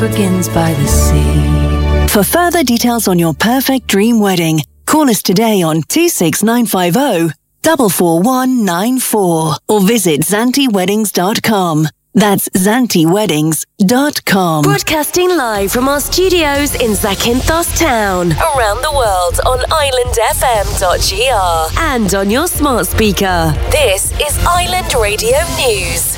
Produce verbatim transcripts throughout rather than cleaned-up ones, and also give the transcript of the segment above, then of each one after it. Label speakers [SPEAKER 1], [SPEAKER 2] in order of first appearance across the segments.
[SPEAKER 1] begins by the sea.
[SPEAKER 2] For further details on your perfect dream wedding, call us today on two six nine five zero, four four one nine four or visit zanti weddings dot com. That's zanti weddings dot com.
[SPEAKER 3] Broadcasting live from our studios in Zakynthos Town, around the world on island f m dot g r and on your smart speaker. This is Island Radio News.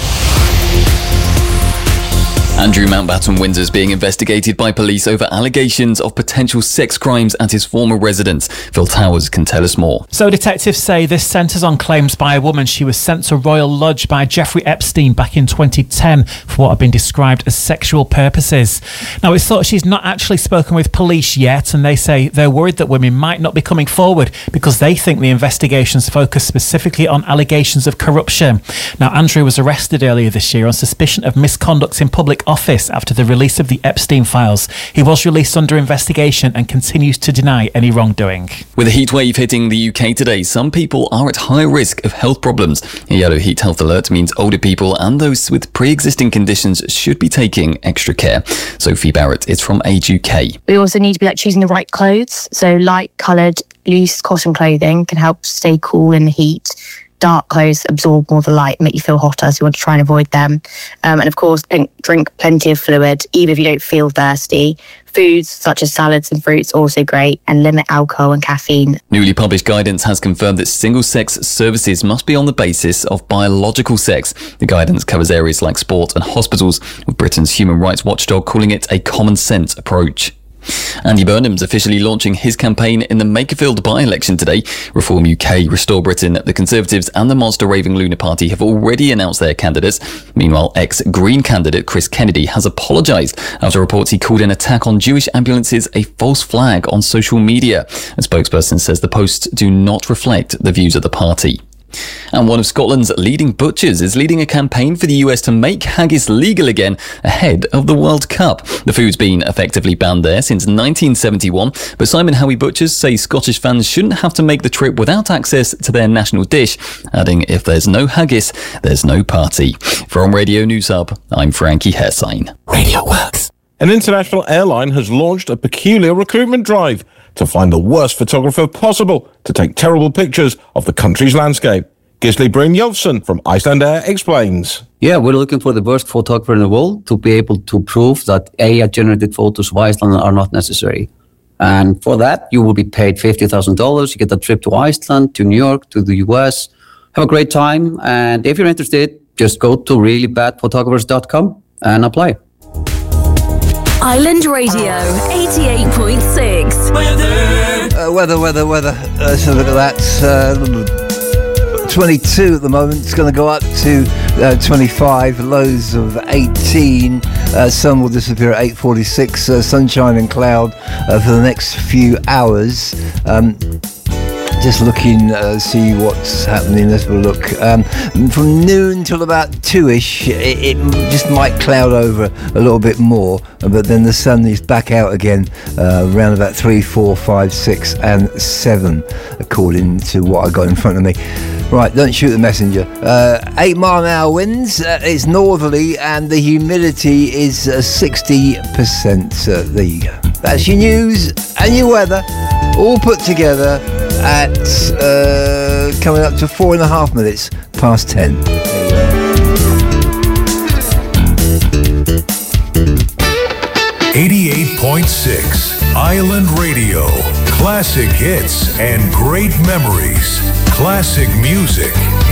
[SPEAKER 4] Andrew Mountbatten Windsor is being investigated by police over allegations of potential sex crimes at his former residence. Phil Towers can tell us more.
[SPEAKER 5] So detectives say this centres on claims by a woman she was sent to Royal Lodge by Jeffrey Epstein back in twenty ten for what have been described as sexual purposes. Now, it's thought she's not actually spoken with police yet, and they say they're worried that women might not be coming forward because they think the investigations focus specifically on allegations of corruption. Now, Andrew was arrested earlier this year on suspicion of misconduct in public office after the release of the Epstein files. He was released under investigation and continues to deny any wrongdoing.
[SPEAKER 4] With a heatwave hitting the U K today, some people are at high risk of health problems. A yellow heat health alert means older people and those with pre-existing conditions should be taking extra care. Sophie Barrett is from Age U K.
[SPEAKER 6] We also need to be like choosing the right clothes. So light coloured, loose cotton clothing can help stay cool in the heat. Dark clothes absorb more of the light, make you feel hotter, so you want to try and avoid them. Um, and of course, drink plenty of fluid, even if you don't feel thirsty. Foods such as salads and fruits also great, and limit alcohol and caffeine.
[SPEAKER 4] Newly published guidance has confirmed that single-sex services must be on the basis of biological sex. The guidance covers areas like sport and hospitals, with Britain's human rights watchdog calling it a common-sense approach. Andy Burnham's officially launching his campaign in the Makerfield by-election today. Reform U K, Restore Britain, the Conservatives and the Monster Raving Lunar Party have already announced their candidates. Meanwhile, ex-Green candidate Chris Kennedy has apologised after reports he called an attack on Jewish ambulances a false flag on social media. A spokesperson says the posts do not reflect the views of the party. And one of Scotland's leading butchers is leading a campaign for the U S to make haggis legal again ahead of the World Cup. The food's been effectively banned there since nineteen seventy-one, but Simon Howie Butchers say Scottish fans shouldn't have to make the trip without access to their national dish, adding if there's no haggis, there's no party. From Radio News Hub, I'm Frankie Hersign.
[SPEAKER 7] Radio Works. An international airline has launched a peculiar recruitment drive to find the worst photographer possible to take terrible pictures of the country's landscape. Gisli Brynjolfsson from Icelandair explains.
[SPEAKER 8] Yeah, we're looking for the worst photographer in the world to be able to prove that A I-generated photos of Iceland are not necessary. And for that, you will be paid fifty thousand dollars. You get a trip to Iceland, to New York, to the U S. Have a great time. And if you're interested, just go to really bad photographers dot com and apply.
[SPEAKER 3] Island Radio eighty-eight point six.
[SPEAKER 9] Weather. Uh, weather, weather, weather. Uh, let's have a look at that. Uh, twenty-two at the moment. It's going to go up to uh, twenty-five. Lows of eighteen. Uh, sun will disappear at eight forty-six. Uh, sunshine and cloud uh, for the next few hours. Um, Just looking to uh, see what's happening. Let's have a look. Um, from noon till about two-ish, it, it just might cloud over a little bit more, but then the sun is back out again uh, around about three, four, five, six, and seven, according to what I got in front of me. Right, don't shoot the messenger. Uh, eight mile an hour winds. Uh, it's northerly, and the humidity is uh, sixty percent. Uh, there you go. That's your news and your weather, all put together at uh, coming up to four and a half minutes past ten.
[SPEAKER 10] eighty-eight point six Island Radio. Classic hits and great memories. Classic music